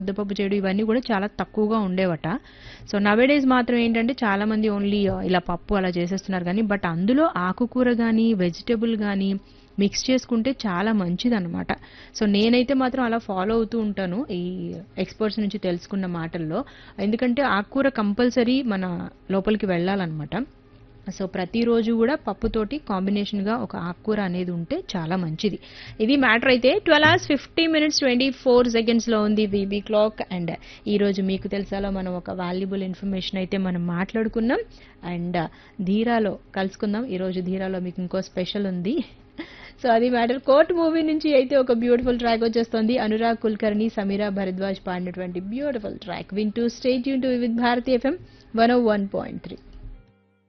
ముద్దపప్పు చేయడం ఇవన్నీ కూడా చాలా తక్కువగా ఉండేవట. సో నవేడేస్ మాత్రం ఏంటంటే చాలా మంది ఓన్లీ ఇలా పప్పు అలా చేసేస్తున్నారు కానీ బట్ అందులో ఆకుకూర గానీ వెజిటబుల్ గానీ మిక్స్ చేసుకుంటే చాలా మంచిదన్నమాట. సో నేనైతే మాత్రం అలా ఫాలో అవుతూ ఉంటాను ఈ ఎక్స్పర్ట్స్ నుంచి తెలుసుకున్న మాటల్లో. ఎందుకంటే ఆకుకూర కంపల్సరీ మన లోపలికి వెళ్ళాలన్నమాట. సో ప్రతిరోజు కూడా పప్పుతోటి కాంబినేషన్గా ఒక ఆకుకూర అనేది ఉంటే చాలా మంచిది. ఇది మ్యాటర్ అయితే 12 hours 50 minutes 24 seconds లో ఉంది వీబీ క్లాక్. అండ్ ఈ రోజు మీకు తెలుసాలో మనం ఒక వాల్యుబుల్ ఇన్ఫర్మేషన్ అయితే మనం మాట్లాడుకున్నాం. అండ్ ధీరాలో కలుసుకుందాం. ఈ రోజు ధీరాలో మీకు ఇంకో స్పెషల్ ఉంది. సో అది మ్యాటర్. కోర్ట్ మూవీ నుంచి అయితే ఒక బ్యూటిఫుల్ ట్రాక్ వచ్చేస్తుంది. అనురాగ్ కుల్కర్ణి సమీరా భరద్వాజ్ పాడినటువంటి బ్యూటిఫుల్ ట్రాక్ వింటూ stay tune to with Bharati FM 101.3.